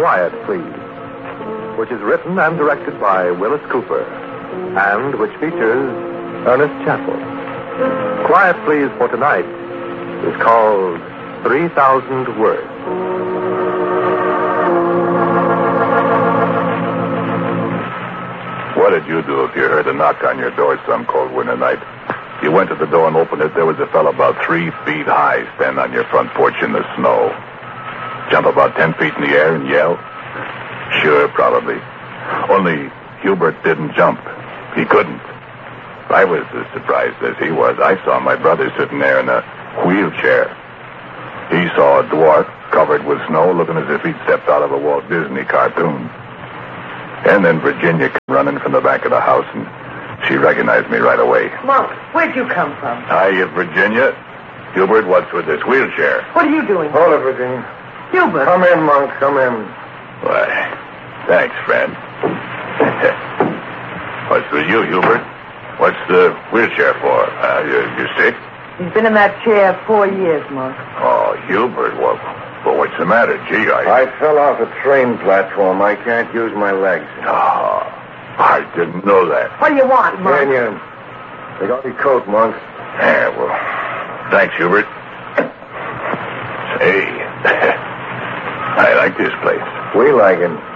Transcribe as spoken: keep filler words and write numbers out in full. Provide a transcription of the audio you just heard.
Quiet Please, which is written and directed by Willis Cooper, and which features Ernest Chappell. Quiet Please for tonight is called three thousand Words. What did you do if you heard a knock on your door some cold winter night? You went to the door and opened it. There was a fellow about three feet high standing on your front porch in the snow. Jump about ten feet in the air and yell? Sure, probably. Only Hubert didn't jump. He couldn't. I was as surprised as he was. I saw my brother sitting there in a wheelchair. He saw a dwarf covered with snow looking as if he'd stepped out of a Walt Disney cartoon. And then Virginia came running from the back of the house, and she recognized me right away. Monk, where'd you come from? Hiya, Virginia. Hubert, what's with this wheelchair? What are you doing? Hold it, Virginia. Hubert. Come in, Monk, come in. Why, thanks, friend. What's with you, Hubert? What's the wheelchair for? Uh, you, you sick? He's been in that chair four years, Monk. Oh, Hubert, well, well, what's the matter? Gee, I... I fell off a train platform. I can't use my legs. Oh, I didn't know that. What do you want, Monk? Virginia, take off your coat, Monk. Yeah, well, thanks, Hubert. Say, I like this place. We like it.